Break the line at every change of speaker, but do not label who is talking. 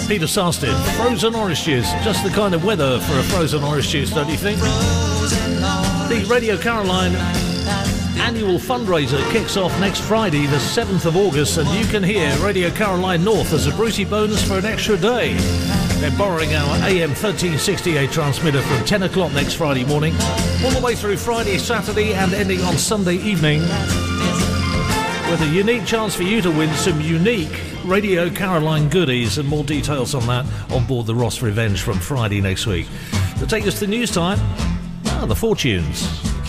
Peter Sarsted, frozen orange juice. Just the kind of weather for a frozen orange juice, don't you think? The Radio Caroline annual fundraiser kicks off next Friday, the 7th of August, and you can hear Radio Caroline North as a Brucey bonus for an extra day. They're borrowing our AM 1368 transmitter from 10 o'clock next Friday morning, all the way through Friday, Saturday, and ending on Sunday evening, with a unique chance for you to win some unique Radio Caroline goodies, and more details on that on board the Ross Revenge from Friday next week. To take us to news time, the Fortunes.